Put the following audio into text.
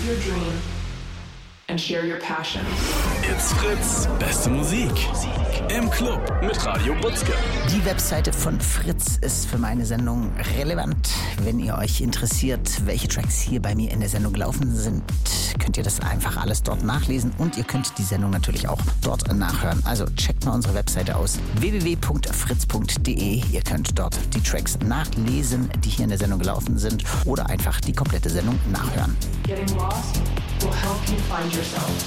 your dream and share your passion. It's Fritz, beste Musik im Club mit Radio Butzke. Die Webseite von Fritz ist für meine Sendung relevant. Wenn ihr euch interessiert, welche Tracks hier bei mir in der Sendung gelaufen sind, könnt ihr das einfach alles dort nachlesen und ihr könnt die Sendung natürlich auch dort nachhören. Also checkt mal unsere Webseite aus, www.fritz.de. Ihr könnt dort die Tracks nachlesen, die hier in der Sendung gelaufen sind, oder einfach die komplette Sendung nachhören. Getting lost will help you find yourself.